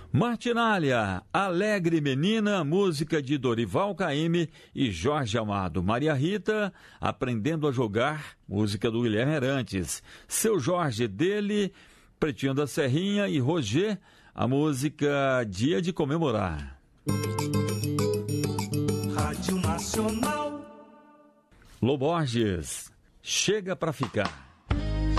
Martinália, Alegre Menina, música de Dorival Caymmi e Jorge Amado. Maria Rita, Aprendendo a Jogar, música do Guilherme Arantes. Seu Jorge, dele, Pretinho da Serrinha e Roger, a música Dia de Comemorar. Rádio Nacional. Loborges, Chega Pra Ficar.